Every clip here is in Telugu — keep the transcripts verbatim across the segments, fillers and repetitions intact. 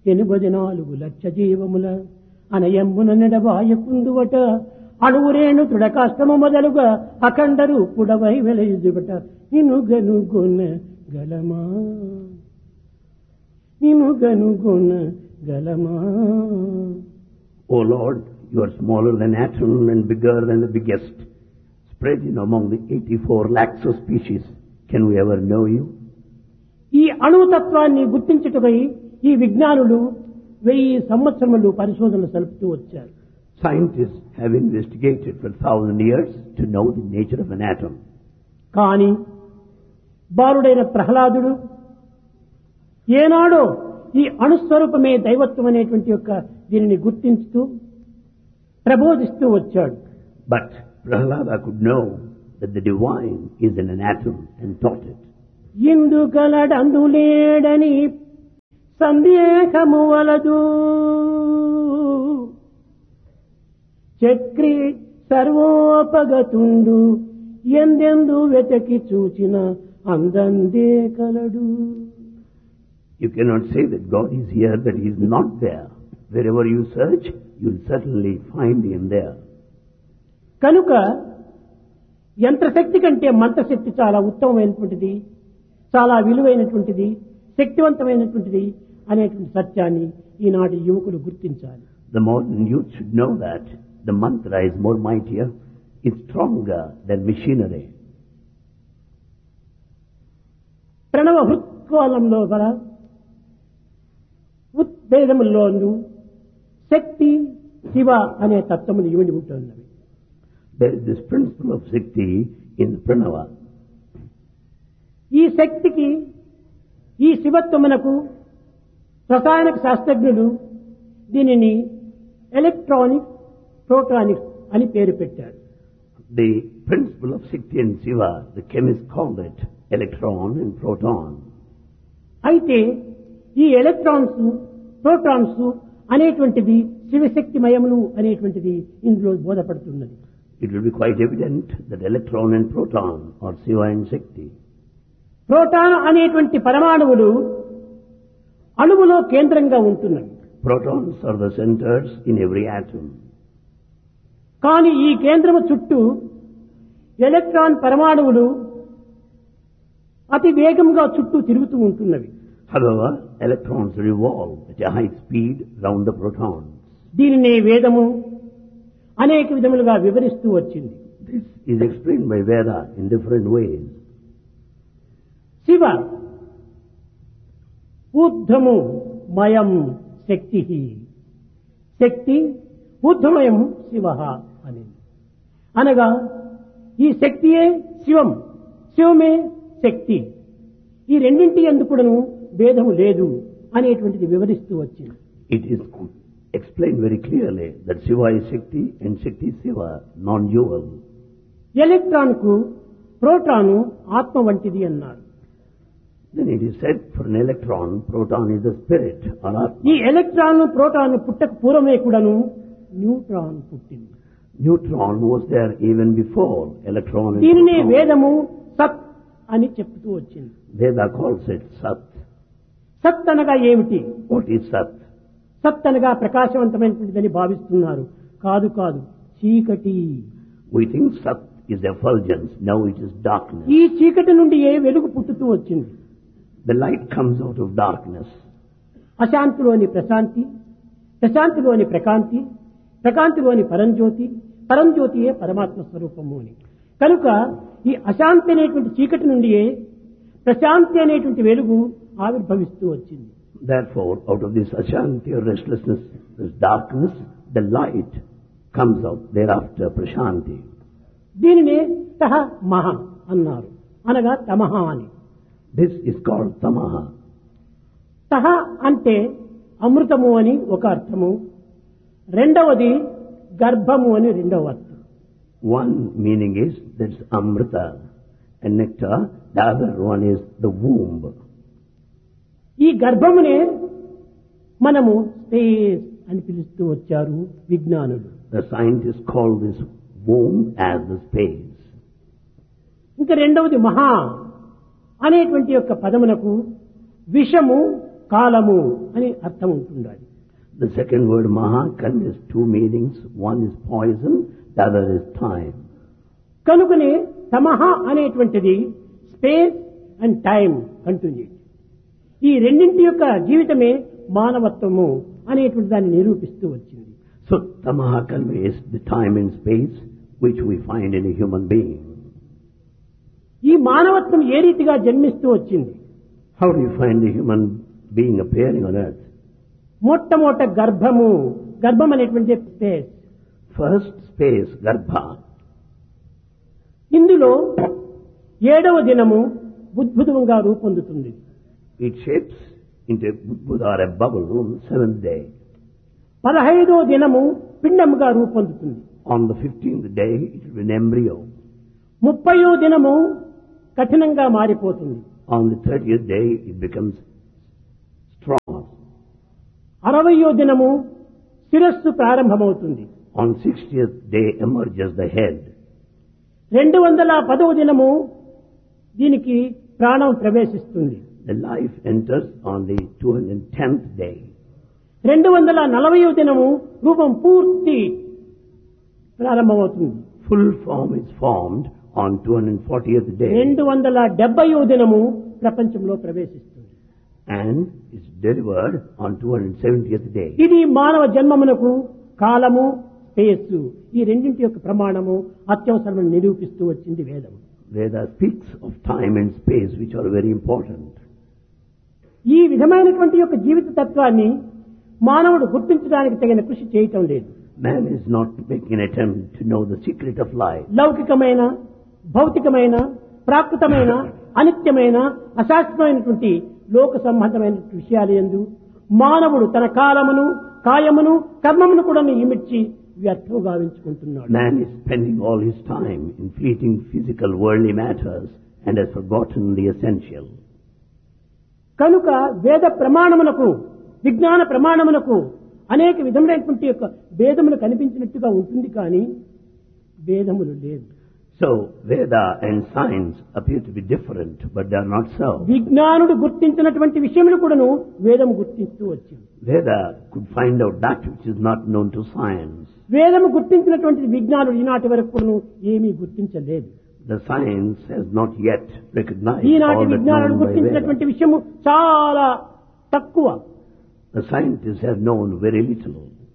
ఎనిమిది నాలుగు లక్ష జీవముల అనయమ్మున నెడబాయకుందువట అణువురేణు తృడకాష్టము మొదలుగా అఖండ రూపుడవై వెలయుదుబట నిన్ను గనుగొన గలమా నిన్ను గనుగొన గలమా. O Lord, you are smaller than atom and bigger than the biggest, spread in among the eighty-four lakhs of species. Can we ever know you? ఈ అణుతత్వాన్ని గుర్తించుటకై ఈ విజ్ఞానులు వెయ్యి సంవత్సరములు పరిశోధనలు సలుపుతూ వచ్చారు. Scientists have investigated for a thousand years to know the nature of an atom. కానీ బాలుడైన ప్రహ్లాదుడు ఏనాడో ఈ అణుస్వరూపమే దైవత్వం అనేటువంటి యొక్క దీనిని గుర్తించుతూ ప్రబోధిస్తూ వచ్చాడు. But Prahlada could know that the divine is in an atom and taught it. ఇందు కలడందులేడని సందేహము వలదు చక్రి సర్వోపగతుండు ఎందెందు వెతకి చూచిన అందందే కలడు. You cannot say that God is here, that He is not there. Wherever you search, you will certainly find Him there. కనుక యంత్రశక్తి కంటే మంత్రశక్తి చాలా ఉత్తమమైనటువంటిది, చాలా విలువైనటువంటిది, శక్తివంతమైనటువంటిది అనేటువంటి సత్యాన్ని ఈనాటి యువకులు గుర్తించాలి. The modern youth should know that the mantra is more mightier, is stronger than machinery. ప్రణవ హృత్కాలంలో గల ఉద్వేదముల్లోనూ శక్తి శివ అనే తత్వములు ఇవిడి ఉంటున్నవి. There is this principle of Shakti in Pranava. ఈ శక్తికి ఈ శివత్వమునకు రసాయనిక శాస్త్రజ్ఞులు దీనిని ఎలక్ట్రానిక్ ప్రోటానిక్ అని పేరు పెట్టారు. The principle of Shakti and Shiva, the chemists called it electron and proton. అయితే ఈ ఎలక్ట్రాన్స్ ప్రోటాన్స్ అనేటువంటిది శివశక్తిమయములు అనేటువంటిది ఇందులో బోధపడుతున్నది. It will be quite evident that electron and proton are Shiva and Shakti. Proton అనేటువంటి పరమాణువులు అణువులో కేంద్రంగా ఉంటున్నవి. Protons are the centers in every atom. కానీ ఈ కేంద్రము చుట్టూ ఎలక్ట్రాన్ పరమాణువులు అతి వేగంగా చుట్టూ తిరుగుతూ ఉంటున్నవి. However, electrons revolve at a high speed round the protons. దీనినే వేదము అనేక విధములుగా వివరిస్తూ వచ్చింది. This is explained by Veda in different ways. Shiva ఊర్ధ్వము మయం శక్తి, శక్తి ఊర్ధ్వమయం శివ అని అనగా ఈ శక్తియే శివం, శివమే శక్తి, ఈ రెండింటి ఎందుకును భేదము లేదు అనేటువంటిది వివరిస్తూ వచ్చింది. It is explained very clearly that Shiva is Shakti and Shakti is Shiva, non-dual. Electron కు ప్రోటాను ఆత్మ వంటిది అన్నారు. Then it is said for an electron, proton is the spirit or Atma. ఈ ఎలక్ట్రాన్ ప్రోటాన్ పుట్టక పూర్వమే కూడాను న్యూట్రాన్ పుట్టింది. Neutron was there even before electron and దీనినే proton. వేదము సత్ అని చెప్తూ వచ్చింది. Veda calls it Sat. సత్ అనగా ఏమిటి? What is Sat? సత్ అనగా ప్రకాశవంతమైనటువంటిదని భావిస్తున్నారు. కాదు కాదు, చీకటి. We think Sat is effulgence, now it is darkness. ఈ చీకటి నుండి ఏ వెలుగు పుట్టుతూ వచ్చింది. The light comes out of darkness. అశాంతిలోని Prashanti, ప్రశాంతిలోని ప్రకాంతి, ప్రకాంతిలోని పరంజ్యోతి, పరంజ్యోతియే పరమాత్మ స్వరూపము అని. కనుక ఈ అశాంతి అనేటువంటి చీకటి నుండియే ప్రశాంతి అనేటువంటి వెలుగు ఆవిర్భవిస్తూ వచ్చింది. Therefore, out of this ashanti or restlessness, this darkness, the light comes out thereafter, prashanti. దీనినే తహ మహ అన్నారు, అనగా తమహ అని. This is called tamaha. తహ అంటే అమృతము అని ఒక అర్థము, రెండవది గర్భము అని రెండవ అర్థం. One meaning is that's amrita and nectar, the other one is the womb. ఈ గర్భమునే మనము స్పేస్ అని పిలుస్తూ వచ్చారు విజ్ఞానులు. The scientists call this womb as the space. ఇంకా రెండవది మహా అనేటువంటి యొక్క పదమునకు విషము కాలము అని అర్థం ఉంటుండాలి. The second word maha conveys two meanings. One is poison, the other is time. కనుకనే తమహ అనేటువంటిది స్పేస్ అండ్ టైం కంటిన్యూ. ఈ రెండింటి యొక్క జీవితమే మానవత్వము అనేటువంటి దాన్ని నిరూపిస్తూ వచ్చింది. So tamaha conveys the time and space which we find in a human being. ఈ మానవత్వం ఏ రీతిగా జన్మిస్తూ వచ్చింది? How do you find the human being appearing on earth? మొట్టమొదట గర్భము, గర్భం అనేటువంటి స్పేస్. First space, garbha. ఇందులో ఏడవ దినము బుద్భుతంగా రూపొందుతుంది. It shapes into a Buddha or a bubble on the seventh day. పదహైదో దినము పిండముగా రూపొందుతుంది. On the fifteenth day, it will be an embryo. ముప్పయో దినము కఠినంగా మారిపోతుంది. On the thirtieth day, it becomes strong. అరవయో దినము శిరస్సు ప్రారంభమవుతుంది. On sixtieth day emerges the head. రెండు వందల పదవ దినము దీనికి ప్రాణం ప్రవేశిస్తుంది. The life enters on the two hundred tenth day. రెండు వందల నలభైవ దినము రూపం పూర్తి ప్రారంభమవుతుంది. Full form is formed on two hundred fortieth day. రెండు వందల డెబ్బైవ దినము ప్రపంచంలో ప్రవేశిస్తుంది. And is delivered on two hundred seventieth day. ఇది మానవ జన్మమునకు కాలము, స్పేస్ ఈ రెండింటి యొక్క ప్రమాణము అత్యవసరమని నిరూపిస్తూ వచ్చింది వేదము. Veda speaks of time and space which are very important. ఈ విధమైనటువంటి యొక్క జీవిత తత్వాన్ని మానవుడు గుర్తించడానికి తగిన కృషి చేయటం లేదు. Man is not making an attempt to know the secret of life. లౌకికమైన, భౌతికమైన, ప్రాకృతమైన, అనిత్యమైన, అశాస్త్రమైనటువంటి లోక సంబంధమైన విషయాలు యందు మానవుడు తన కాలమును, కాయమును, కర్మమును కూడా ఇమిడ్చి వ్యర్థం గావించుకుంటున్నాడు. Man is spending all his time in fleeting physical worldly matters and has forgotten the essential. కనుక వేద ప్రమాణమునకు, విజ్ఞాన ప్రమాణమునకు అనేక విధములైనటువంటి యొక్క భేదములు కనిపించినట్టుగా ఉంటుంది కానీ భేదములు లేవు. So Veda and science appear to be different, but they are not so. విజ్ఞానుడు గుర్తించినటువంటి విషయములు కూడాను వేదము గుర్తిస్తూ వచ్చింది. Veda could find out that which is not known to science. వేదము గుర్తించినటువంటి విజ్ఞానుడు ఈనాటి వరకు కూడాను ఏమీ గుర్తించలేదు. The science has not yet recognized ఈనాటి all that విజ్ఞానుడు known by గుర్తించినటువంటి Veda. విషయము చాలా తక్కువ. The scientists have known very little.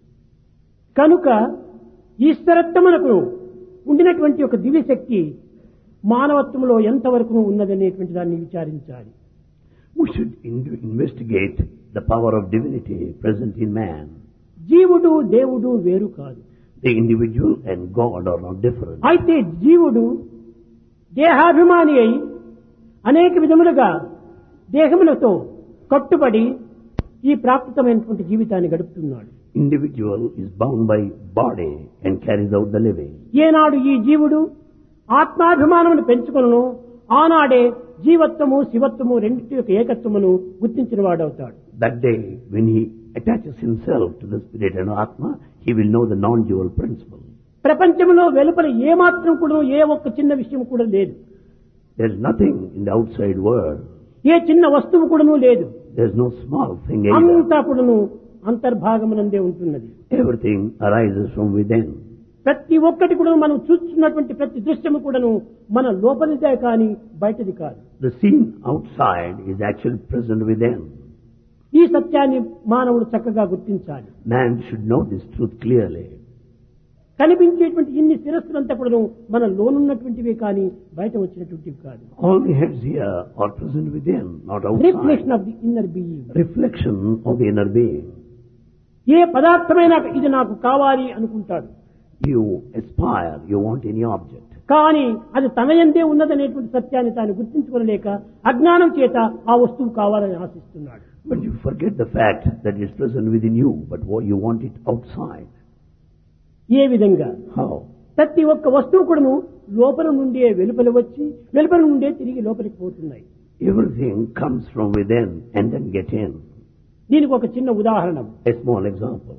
కనుక ఈశ్వరత్వమునకు ఉండినటువంటి ఒక దివ్యశక్తి మానవత్వంలో ఎంతవరకు ఉన్నదనేటువంటి దాన్ని విచారించాలి. We should in- investigate the power of divinity present in man. జీవుడు దేవుడు వేరు కాదు. The individual and God are not different. అయితే జీవుడు దేహాభిమాని అయి అనేక విధములుగా దేహములతో కట్టుబడి ఈ ప్రాకృతమైనటువంటి జీవితాన్ని గడుపుతున్నాడు. Individual is bound by body and carries out the living. ఏనాడు ఈ జీవుడు ఆత్మాభిమానమును పెంచుకొనును ఆనాడే జీవత్వము, శివత్వము రెండింటి యొక్క ఏకత్వమును గుర్తించిన వాడవుతాడు. That day, when he attaches himself to the spirit and Atma, he will know the non-dual principle. ప్రపంచంలో వెలుపల ఏమాత్రం కూడా ఏ ఒక్క చిన్న విషయం కూడా లేదు. There is nothing in the outside world. ఏ చిన్న వస్తువు కూడాను లేదు. There is no small thing either. అంతా కూడాను అంతర్భాగమునందే ఉంటున్నది. Everything arises from within. ప్రతి ఒక్కటి కూడా మనం చూస్తున్నటువంటి ప్రతి దృశ్యము కూడాను మన లోపలిదే కానీ బయటది కాదు. The scene outside is actually present within. ఈ సత్యాన్ని మానవుడు చక్కగా గుర్తించాలి. Man should know this truth clearly. కనిపించేటువంటి ఇన్ని శిరస్సులంతా కూడా మన లోనున్నటువంటివే కానీ బయట వచ్చినటువంటివి కాదు. All the heads here are present within, not outside. Reflection of the inner being. Reflection of the inner being. ఏ పదార్థమైనా ఇది నాకు కావాలి అనుకుంటాడు. You aspire, you want any object. కానీ అది తన యందే ఉన్నదనేటువంటి సత్యాన్ని తాను గుర్తించుకోలేక అజ్ఞానం చేత ఆ వస్తువు కావాలని ఆశిస్తున్నాడు. But you forget the fact that it is present within you, but you want it outside. ఏ విధంగా? How? ప్రతి ఒక్క వస్తువు కూడాను లోపల నుండే వెలుపల వచ్చి వెలుపల నుండే తిరిగి లోపలికి పోతున్నాయి. Everything comes from within and then get in. దీనికి ఒక చిన్న ఉదాహరణ. A small example.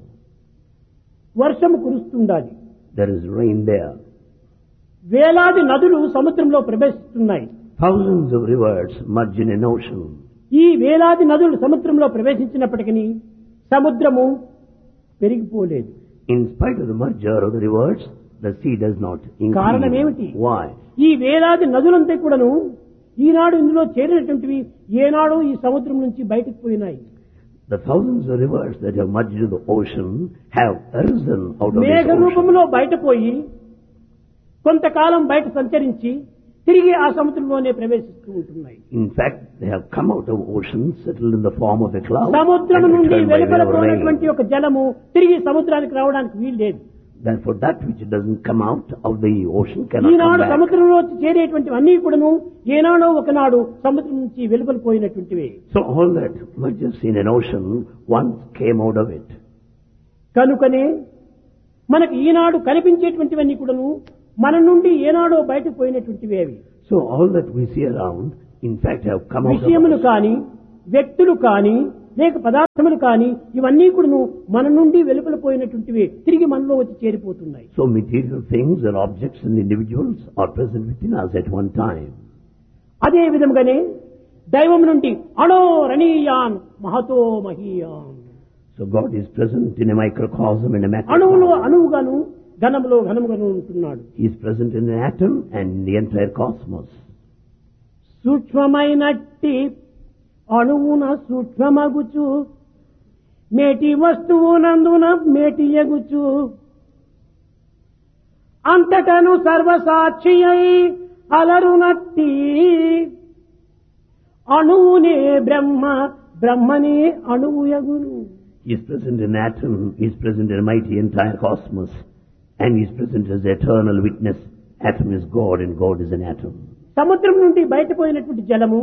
వర్షము కురుస్తుండాలి. There is rain there. వేలాది నదులు సముద్రంలో ప్రవేశిస్తున్నాయి. Thousands of rivers merge in an ocean. ఈ వేలాది నదులు సముద్రంలో ప్రవేశించినప్పటికీ సముద్రము పెరిగిపోలేదు. In spite of the merger of the rivers, the sea does not కారణం ఏమిటి? increase. Why? ఈ వేలాది నదులంతా కూడాను ఈనాడు ఇందులో చేరినటువంటివి ఏనాడు ఈ సముద్రం నుంచి బయటకు పోయినాయి. The thousands of rivers that have merged into the ocean have arisen out of Megha this ocean. రూపంలో బయటపోయి కొంతకాలం బయట సంచరించి తిరిగి ఆ సముద్రంలోనే ప్రవేశిస్తూ ఉంటున్నాయి. In fact, they have come out of ocean, settled in the form of a cloud, సముద్రం and నుండి returned by way of వెలుపలపోయినటువంటి rain. ఒక జలము తిరిగి సముద్రానికి రావడానికి వీలు లేదు. Therefore, that which doesn't come out of the ocean cannot come Eenadu back. సముద్రంలో చేరేటువంటి అన్ని కూడాను ఏనాడో ఒకనాడు సముద్రం నుంచి వెలుపలిపోయినటువంటివి. So all that merges in an ocean once came out of it. కనుకనే మనకు ఈనాడు కనిపించేటువంటివన్నీ కూడాను మన నుండి ఏనాడో బయటకు పోయినటువంటివి అవి. So all that we see around, in fact, have come out of విషయములు us. కాని వ్యక్తులు కాని లేక పదార్థములు కాని ఇవన్నీ కూడాను మన నుండి వెలుపలిపోయినటువంటివి తిరిగి మనలో వచ్చి చేరిపోతున్నాయి. So material things or objects and individuals are present within us at one time. అదే విధంగానే దైవం నుండి అణో రణీయాన్ Mahato మహీయాన్. So God is present in a microcosm and a అణువులో macrocosm. అణువుగాను ఘనములో ఘనముగాను ఉంటున్నాడు. He is present in an atom and in the entire cosmos. సూక్ష్మమైనట్టి అణువున సూక్ష్మమగుచు మేటి వస్తువునందున మేటి ఎగుచు అంతటను సర్వసాక్షి అయి అలరునట్టి అణువునే బ్రహ్మ బ్రహ్మనే అణువు యగును. He is present in atom, he is present in a mighty entire cosmos, and he is present as the eternal witness. Atom is God and God is an atom. సముద్రం నుండి బయటపోయినటువంటి జలము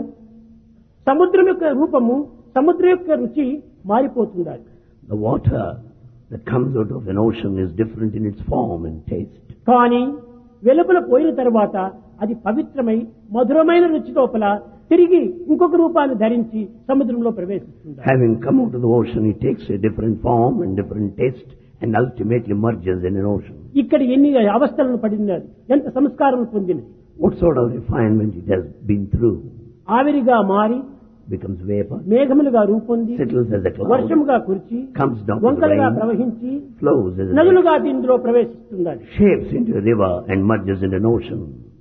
సముద్రం యొక్క రూపము సముద్రం యొక్క రుచి మారిపోతుండాలి. The water that comes out of an ocean is different in its form and taste. కానీ వెలుపల పోయిన తర్వాత అది పవిత్రమై మధురమైన రుచి లోపల తిరిగి ఇంకొక రూపాన్ని ధరించి సముద్రంలో ప్రవేశిస్తుంది. Having come out of the ocean, it takes a different form and different taste and ultimately merges in an ocean. ఇక్కడ ఎన్ని అవస్థలను పడినది, ఎంత సంస్కారం పొందినది. What sort of refinement it has been through? ఆవిరిగా మారి Becomes vapor, మేఘములుగా రూపొంది settles as a cloud, వర్షముగా కురిచి comes down to the వంకలుగా rain, ప్రవహించి flows as a lake, నదులుగా దీనిలో ప్రవేశిస్తుంది. shapes into a river and merges into an ocean.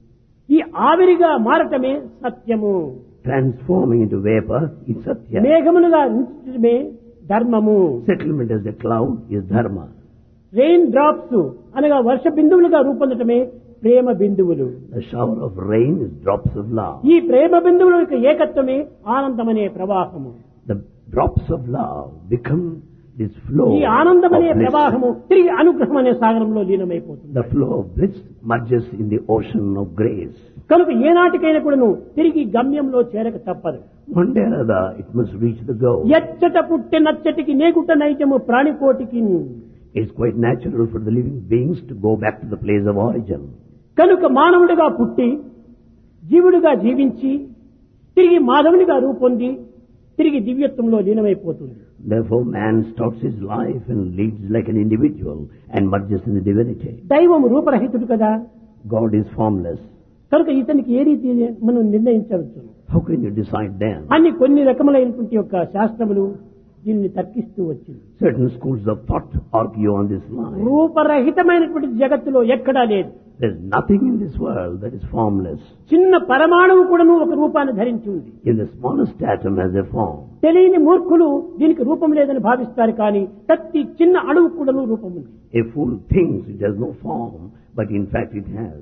ఈ ఆవిరిగా మారటమే సత్యము. Transforming into vapor is satya. మేఘములుగా ఉంచడమే ధర్మము. Settlement as a cloud is dharma. Rain drops అనగా వర్ష బిందువులుగా రూపొందటమే ప్రేమ బిందువులు. The shower of rain is drops of love. ఈ ప్రేమ బిందువుల యొక్క ఏకత్వమే ఆనందమనే ప్రవాహము. The drops of love become this flow ఈ of ఆనందమనే bliss. ప్రవాహము తిరిగి అనుగ్రహం అనే సాగరంలో లీనమైపోతుంది. The flow of bliss merges in the ocean of grace. కనుక ఏనాటికైనా కూడాను తిరిగి గమ్యంలో చేరక తప్పదు. One day or other, it must reach the goal. ఎచ్చట పుట్టె నచ్చటికి నేగుట నైజము ప్రాణికోటికి. It's quite natural for the living beings to go back to the place of origin. కనుక మానవుడిగా పుట్టి జీవుడిగా జీవించి తిరిగి మాధవునిగా రూపొంది తిరిగి దివ్యత్వంలో లీనమైపోతుంది. Therefore, man starts his life and leads like an individual and merges in the divinity. దైవం రూపరహితుడు కదా. God is formless. కనుక ఇతనికి ఏ రీతి మనం నిర్ణయించవచ్చు? How can you decide then? అన్ని కొన్ని రకములైనటువంటి యొక్క శాస్త్రములు దీన్ని తర్కిస్తూ వచ్చింది. Certain schools of thought argue on this line. రూపరహితమైనటువంటి జగత్తులో ఎక్కడా లేదు. There's nothing in this world that is formless. చిన్న పరమాణువు కూడాను ఒక రూపాన్ని ధరించి ఉంది. In the smallest atom has a form. తెలియని మూర్ఖులు దీనికి రూపం లేదని భావిస్తారు, కానీ ప్రతి చిన్న అణువు కూడాను రూపం ఉంది. A fool thinks it has no form, but in fact it has.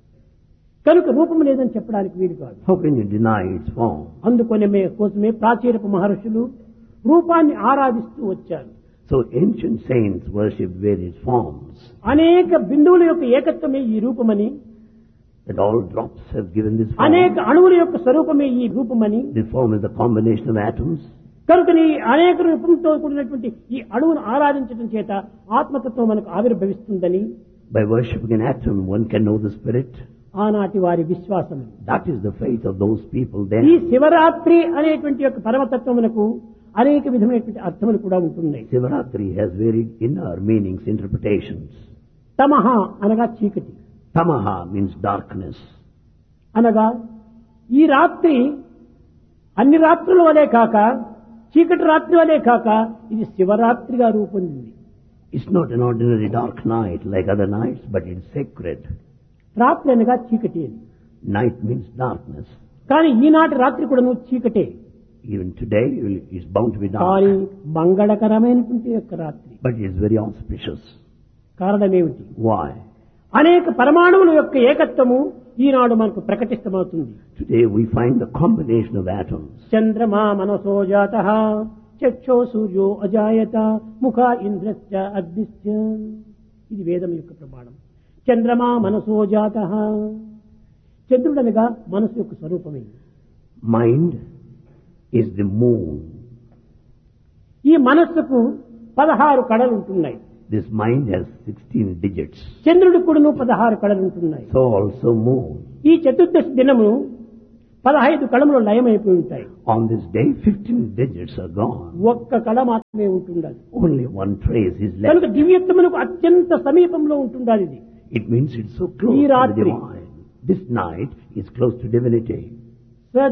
కనుక రూపం లేదని చెప్పడానికి వీలు కాదు. How can you deny its form? అందుకొనమే కోసమే ప్రాచీనపు మహర్షులు రూపాన్ని ఆరాధిస్తూ వచ్చారు. So ancient saints worship various forms. అనేక బిందువుల యొక్క ఏకత్వమే ఈ రూపమని, That all drops have given this form. అనేక అణువుల యొక్క స్వరూపమే ఈ రూపమని, This form is the combination of atoms. కనుకని అనేక రూపంతో కూడినటువంటి ఈ అణువును ఆరాధించడం చేత ఆత్మతత్వం మనకు ఆవిర్భవిస్తుందని By worshipping an atom, one can know the spirit. ఆనాటి వారి విశ్వాసం. That is the faith of those people ఈ there. శివరాత్రి అనేటువంటి యొక్క పరమతత్వమునకు అనేక విధమైనటువంటి అర్థములు కూడా ఉంటున్నాయి. Sivaratri has very inner meanings, interpretations. తమహ అనగా చీకటి, Tamaha means darkness. అనగా ఈ రాత్రి అన్ని రాత్రుల వలె కాక చీకటి రాత్రి వలె కాక ఇది శివరాత్రిగా రూపొందింది. It's not an ordinary dark night like other nights, but it's sacred. రాత్రి అనగా చీకటి అని. Night means darkness. కానీ ఈనాటి రాత్రి కూడా నువ్వు చీకటే. Even today it's bound to be కానీ dark, మంగళకరమైనటువంటి యొక్క రాత్రి. but it's very auspicious. కారణమేమిటి? Why? అనేక పరమాణువుల యొక్క ఏకత్వము ఈనాడు మనకు ప్రకటితమవుతుంది. Today we find the combination of atoms. చంద్రమా మనసో జాతః చక్షో సూర్యో అజాయత ముఖ ఇంద్రశ్చ అగ్నిశ్చ. ఇది వేదం యొక్క ప్రమాణం. చంద్రమా మనసో జాతః, చంద్రుడనగా మనసు యొక్క స్వరూపమే. Mind is the moon. ఈ మనస్సుకు పదహారు కళలు ఉంటున్నాయి. This mind has sixteen digits. చంద్రుడు కూడాను పదహారు కళలు ఉంటున్నాయి. So also moon. ఈ చతుర్దశి దినము పదహైదు కళములు లయమైపోయి ఉంటాయి. On this day, fifteen digits are gone. ఒక్క కళ మాత్రమే ఉంటుండాలి. Only one trace is కనుక left. దివ్యత్వమునకు అత్యంత సమీపంలో ఉంటుండాలి ఇది. It means it's so close ఈ to the రాత్రి divine. This night is close to divinity.